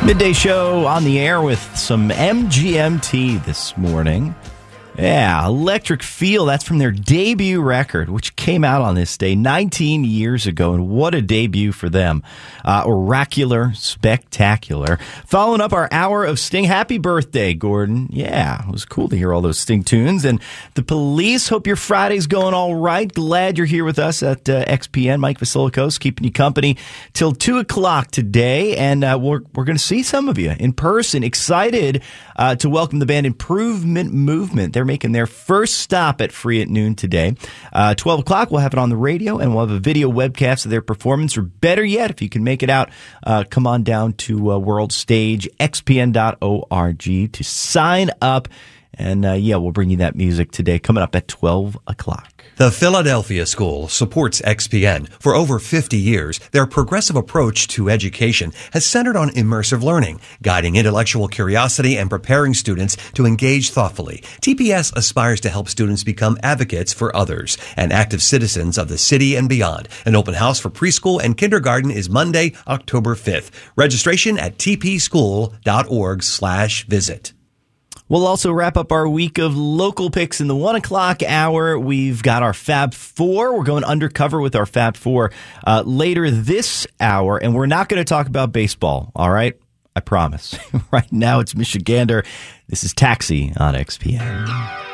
Midday show on the air with some MGMT this morning. Yeah, Electric Feel, that's from their debut record, which came out on this day 19 years ago, and what a debut for them. Oracular, spectacular. Following up our hour of Sting. Happy birthday, Gordon. Yeah, it was cool to hear all those Sting tunes. And the Police, hope your Friday's going all right. Glad you're here with us at XPN. Mike Vasilikos keeping you company till 2 o'clock today, and we're going to see some of you in person. Excited to welcome the band Improvement Movement. They're making their first stop at Free at Noon today. 12 o'clock, we'll have it on the radio, and we'll have a video webcast of their performance. Or better yet, if you can make it out, come on down to World Stage, xpn.org to sign up. And, we'll bring you that music today, coming up at 12 o'clock. The Philadelphia School supports XPN. For over 50 years, their progressive approach to education has centered on immersive learning, guiding intellectual curiosity and preparing students to engage thoughtfully. TPS aspires to help students become advocates for others and active citizens of the city and beyond. An open house for preschool and kindergarten is Monday, October 5th. Registration at tpschool.org/visit. We'll also wrap up our week of local picks in the 1 o'clock hour. We've got our Fab Four. We're going undercover with our Fab Four later this hour, and we're not going to talk about baseball, all right? I promise. Right now it's Michigander. This is Taxi on XPN.